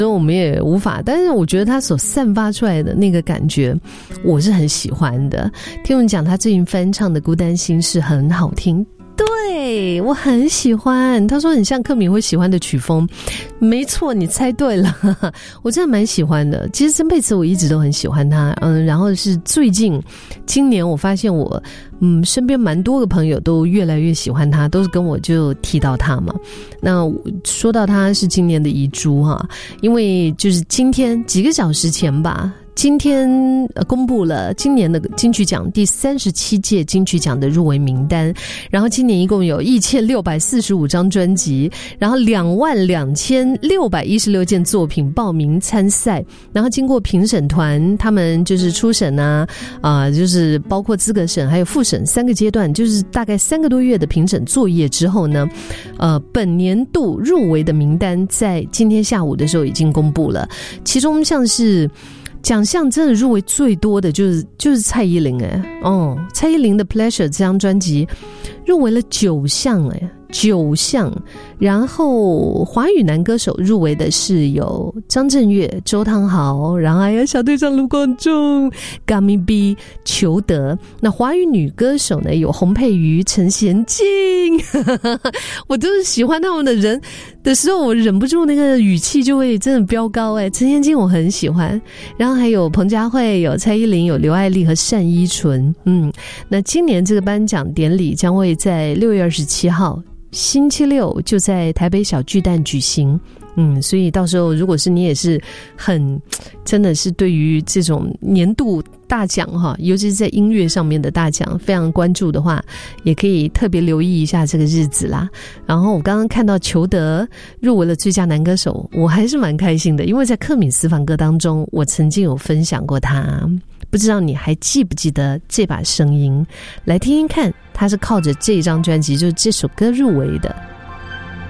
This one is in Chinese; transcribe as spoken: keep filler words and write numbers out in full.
我们也无法，但是我觉得他所散发出来的那个感觉我是很喜欢的。听我们讲他最近翻唱的《孤单心事》很好听，对，我很喜欢。他说很像克敏会喜欢的曲风，没错，你猜对了，我真的蛮喜欢的。其实曾沛慈我一直都很喜欢他，嗯，然后是最近今年我发现我嗯身边蛮多个朋友都越来越喜欢他，都是跟我就提到他嘛。那说到他是今年的遗珠哈，因为就是今天几个小时前吧，今天、呃、公布了今年的金曲奖第三十七届金曲奖的入围名单，然后今年一共有一千六百四十五张专辑，然后两万两千六百一十六件作品报名参赛，然后经过评审团他们就是初审啊啊、呃，就是包括资格审还有复审三个阶段，就是大概三个多月的评审作业之后呢，呃，本年度入围的名单在今天下午的时候已经公布了，其中像是奖项真的入围最多的就是就是蔡依林哎，哦，蔡依林的 Pleasure 这张专辑入围了九项哎，九项。然后华语男歌手入围的是有张震岳、周汤豪，然后还有小队长卢广仲、Gummy B、裘德。那华语女歌手呢有洪佩瑜、陈娴静，我就是喜欢他们的人的时候，我忍不住那个语气就会真的飙高哎。陈娴静我很喜欢，然后还有彭佳慧、有蔡依林、有刘爱丽和单依纯。嗯，那今年这个颁奖典礼将会在六月二十七号。星期六就在台北小巨蛋举行，嗯，所以到时候如果是你也是很真的是对于这种年度大奖哈，尤其是在音乐上面的大奖非常关注的话，也可以特别留意一下这个日子啦。然后我刚刚看到裘德入围了最佳男歌手，我还是蛮开心的，因为在克敏私房歌当中我曾经有分享过他，不知道你还记不记得这把声音，来听听看，他是靠着这张专辑就是这首歌入围的。